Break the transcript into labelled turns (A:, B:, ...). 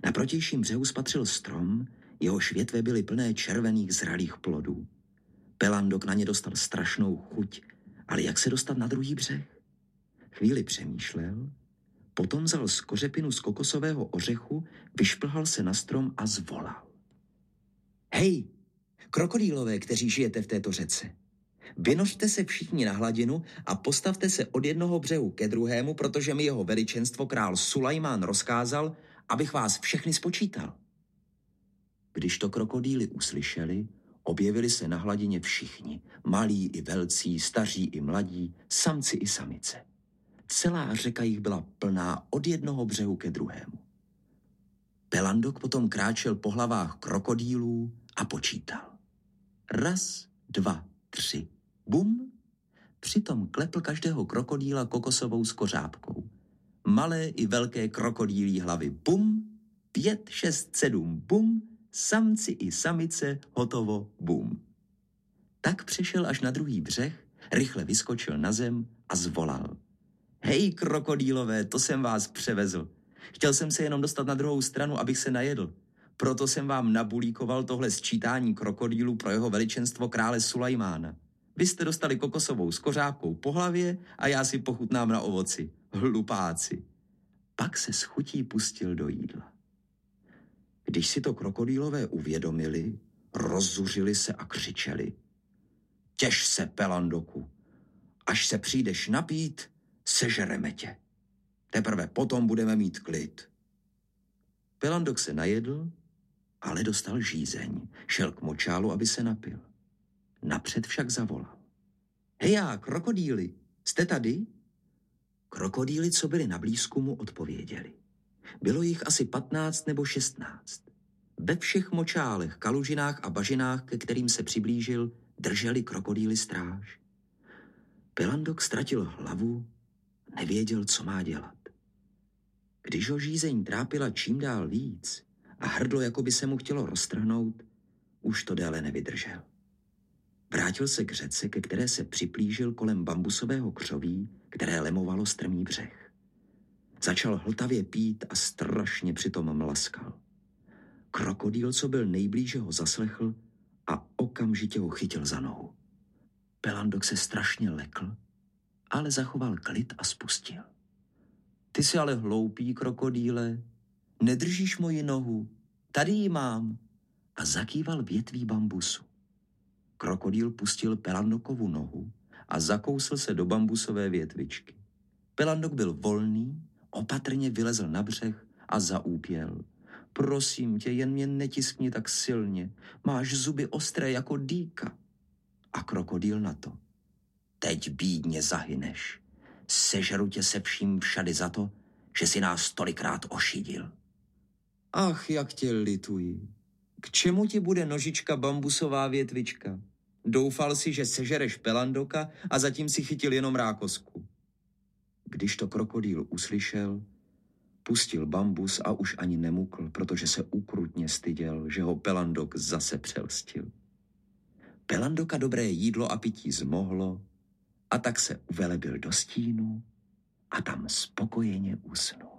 A: Na protějším břehu spatřil strom, jehož větve byly plné červených zralých plodů. Pelandok na ně dostal strašnou chuť, ale jak se dostat na druhý břeh? Chvíli přemýšlel, potom vzal z kořepinu z kokosového ořechu, vyšplhal se na strom a zvolal. Hej, krokodýlové, kteří žijete v této řece, vynořte se všichni na hladinu a postavte se od jednoho břehu ke druhému, protože mi jeho veličenstvo král Sulajmán rozkázal, abych vás všechny spočítal. Když to krokodýly uslyšeli, objevili se na hladině všichni, malí i velcí, staří i mladí, samci i samice. Celá řeka jich byla plná od jednoho břehu ke druhému. Pelandok potom kráčel po hlavách krokodýlů a počítal. 1, 2, 3, bum. Přitom klepl každého krokodýla kokosovou skořápkou. Malé i velké krokodýlí hlavy, bum. 5, 6, 7, bum. Samci i samice, hotovo, bum. Tak přešel až na druhý břeh, rychle vyskočil na zem a zvolal. Hej, krokodýlové, to jsem vás převezl. Chtěl jsem se jenom dostat na druhou stranu, abych se najedl. Proto jsem vám nabulíkoval tohle sčítání krokodýlů pro jeho veličenstvo krále Sulajmána. Vy jste dostali kokosovou skořápkou po hlavě a já si pochutnám na ovoci. Hlupáci. Pak se s chutí pustil do jídla. Když si to krokodýlové uvědomili, rozzuřili se a křičeli. Těš se, Pelandoku, až se přijdeš napít, sežereme tě. Teprve potom budeme mít klid. Pelandok se najedl, ale dostal žízeň. Šel k močálu, aby se napil. Napřed však zavolal. Hejá, krokodýly, jste tady? Krokodýly, co byli na blízku, mu odpověděli. Bylo jich asi 15 nebo 16. Ve všech močálech, kalužinách a bažinách, ke kterým se přiblížil, drželi krokodýly stráž. Pelandok ztratil hlavu, nevěděl, co má dělat. Když ho žízeň trápila čím dál víc a hrdlo, jako by se mu chtělo roztrhnout, už to déle nevydržel. Vrátil se k řece, ke které se připlížil kolem bambusového křoví, které lemovalo strmý břeh. Začal hltavě pít a strašně přitom mlaskal. Krokodýl, co byl nejblíže, ho zaslechl a okamžitě ho chytil za nohu. Pelandok se strašně lekl, ale zachoval klid a spustil. Ty jsi ale hloupý, krokodýle, nedržíš moji nohu, tady ji mám. A zakýval větví bambusu. Krokodýl pustil Pelandokovu nohu a zakousl se do bambusové větvičky. Pelandok byl volný, opatrně vylezl na břeh a zaúpěl. Prosím tě, jen mě netiskni tak silně, máš zuby ostré jako dýka. A krokodýl na to. Teď bídně zahyneš. Sežeru tě se vším všady za to, že si nás tolikrát ošidil. Ach, jak tě lituji. K čemu ti bude nožička bambusová větvička? Doufal si, že sežereš Pelandoka a zatím si chytil jenom rákosku. Když to krokodýl uslyšel, pustil bambus a už ani nemukl, protože se ukrutně styděl, že ho Pelandok zase přelstil. Pelandoka dobré jídlo a pití zmohlo a tak se uvelebil do stínu a tam spokojeně usnul.